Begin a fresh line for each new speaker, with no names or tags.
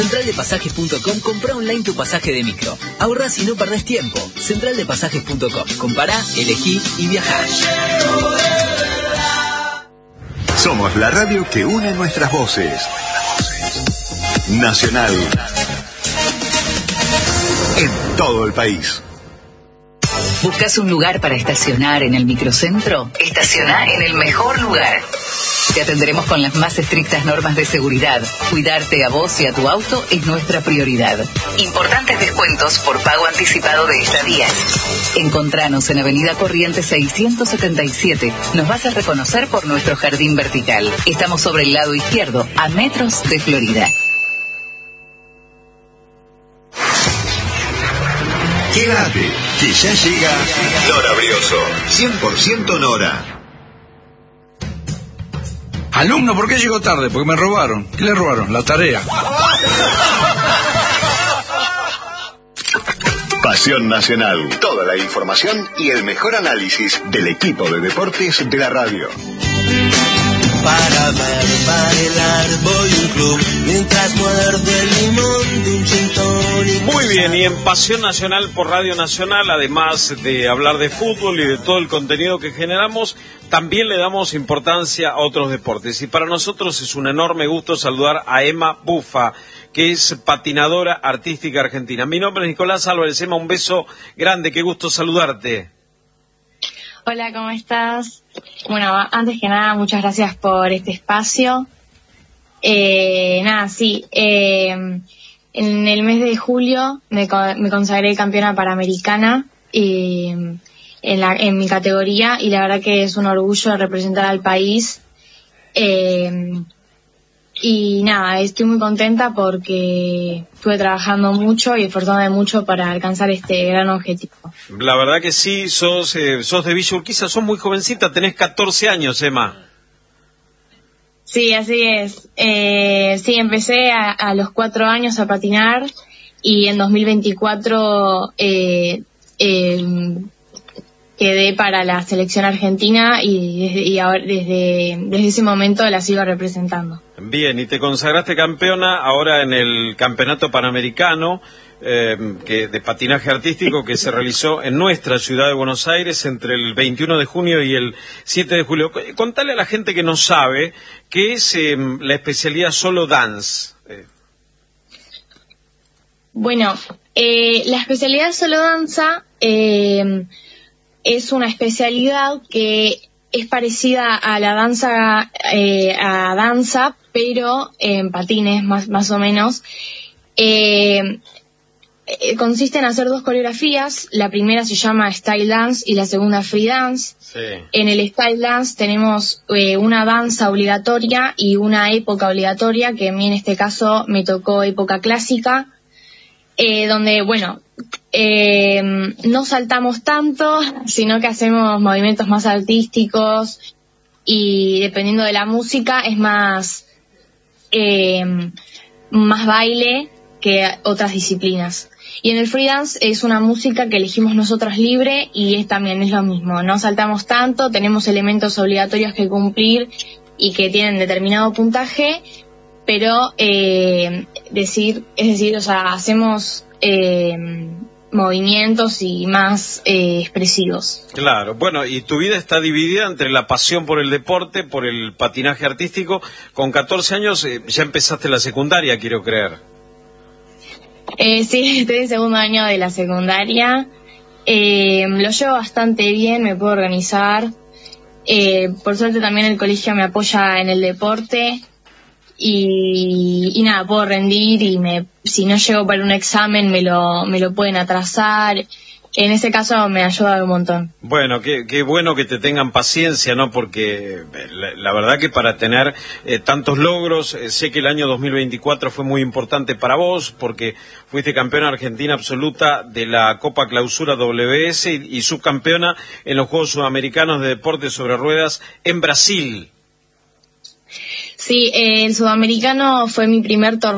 Centraldepasajes.com, compra online tu pasaje de micro. Ahorrás y no perdés tiempo. Centraldepasajes.com. Compará, elegí y viajá.
Somos la radio que une nuestras voces. Nacional. En todo el país.
¿Buscas un lugar para estacionar en el microcentro? Estacioná en el mejor lugar. Te atenderemos con las más estrictas normas de seguridad. Cuidarte a vos y a tu auto es nuestra prioridad. Importantes descuentos por pago anticipado de estadías. Encontranos en Avenida Corrientes 677. Nos vas a reconocer por nuestro jardín vertical. Estamos sobre el lado izquierdo, a metros de Florida.
Quédate, que ya llega Nora Brioso. 100% Nora.
Alumno, ¿por qué llegó tarde? Porque me robaron. ¿Qué le robaron? La tarea.
Pasión Nacional. Toda la información y el mejor análisis del equipo de deportes de la radio.
Para ver bailar voy a un club mientras muerdo el limón de un gin tonic.
Muy bien, y en Pasión Nacional por Radio Nacional, además de hablar de fútbol y de todo el contenido que generamos, también le damos importancia a otros deportes. Y para nosotros es un enorme gusto saludar a Emma Bufa, que es patinadora artística argentina. Mi nombre es Nicolás Álvarez. Emma, un beso grande, qué gusto saludarte.
Hola, ¿cómo estás? Bueno, antes que nada, muchas gracias por este espacio. En el mes de julio me consagré campeona panamericana en mi categoría, y la verdad que es un orgullo representar al país. Y nada, estoy muy contenta porque estuve trabajando mucho y esforzándome mucho para alcanzar este gran objetivo.
La verdad que sí, sos de Villa Urquiza, sos muy jovencita, tenés 14 años, Emma.
Sí, así es. Sí, empecé a los 4 años a patinar, y en 2024 quedé para la selección argentina, y ahora desde ese momento la sigo representando.
Bien, y te consagraste campeona ahora en el Campeonato Panamericano de patinaje artístico que se realizó en nuestra ciudad de Buenos Aires entre el 21 de junio y el 7 de julio. Contale a la gente que no sabe qué es la especialidad solo dance.
Bueno, la especialidad solo danza es una especialidad que es parecida a la danza, pero en patines más o menos. Consiste en hacer 2 coreografías. La primera se llama Style Dance y la segunda Free Dance.
Sí.
En el Style Dance tenemos una danza obligatoria y una época obligatoria, que a mí en este caso me tocó época clásica, donde, bueno, no saltamos tanto, sino que hacemos movimientos más artísticos, y dependiendo de la música es más baile que otras disciplinas. Y en el free dance es una música que elegimos nosotros libre, y también es lo mismo, no saltamos tanto, tenemos elementos obligatorios que cumplir y que tienen determinado puntaje, pero hacemos movimientos y más expresivos.
Claro, bueno, y tu vida está dividida entre la pasión por el deporte, por el patinaje artístico. Con 14 años ya empezaste la secundaria, quiero creer.
Sí, estoy en segundo año de la secundaria. Lo llevo bastante bien, me puedo organizar. Por suerte también el colegio me apoya en el deporte. Y nada, puedo rendir, y si no llego para un examen me lo pueden atrasar. En ese caso me ayuda un montón.
Bueno, qué bueno que te tengan paciencia, ¿no? Porque la verdad que para tener tantos logros, sé que el año 2024 fue muy importante para vos, porque fuiste campeona argentina absoluta de la Copa Clausura WS y subcampeona en los Juegos Sudamericanos de Deportes sobre Ruedas en Brasil.
Sí, el sudamericano fue mi primer torneo.